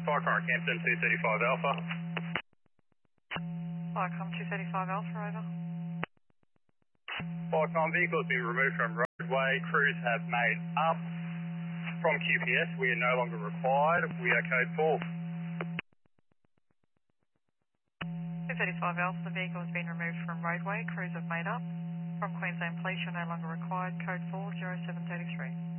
Firecon Campton 235 Alpha. Firecon 235 Alpha, over. Firecon vehicles being removed from roadway. Crews have made up from QPS. We are no longer required. We are code 4. 235 Alpha, the vehicle has been removed from roadway. Crews have made up. From Queensland Police, you're no longer required. Code 4, 0733.